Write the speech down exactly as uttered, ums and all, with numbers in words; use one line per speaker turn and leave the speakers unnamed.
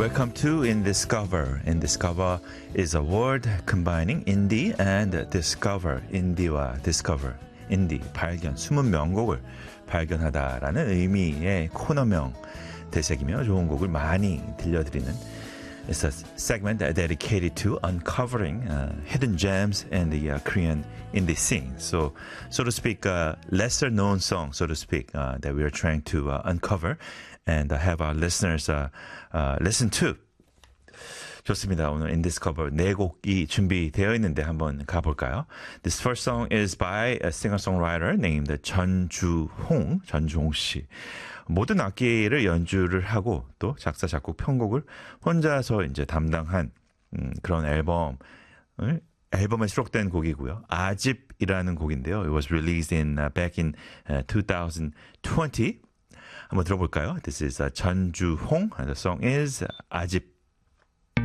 Welcome to Indiscover. Indiscover is a word combining indie and discover. indie와 discover, indie, 발견, 숨은 명곡을 발견하다라는 의미의 코너명 되새기며 좋은 곡을 많이 들려드리는 It's a segment dedicated to uncovering uh, hidden gems in the uh, Korean indie scene. So, so to speak, uh, lesser known song, so to speak, uh, that we are trying to uh, uncover and uh, have our listeners uh, uh, listen to. 좋습니다. 오늘 인디스커버 네 곡이 준비되어 있는데 한번 가볼까요? This first song is by a singer-songwriter named 전주홍, 전주홍 씨. 모든 악기를 연주를 하고 또 작사, 작곡, 편곡을 혼자서 이제 담당한 음, 그런 앨범을 앨범에 수록된 곡이고요. 아집이라는 곡인데요. It was released in uh, back in uh, twenty twenty. 한번 들어볼까요? This is uh, 전주홍 and the song is 아집.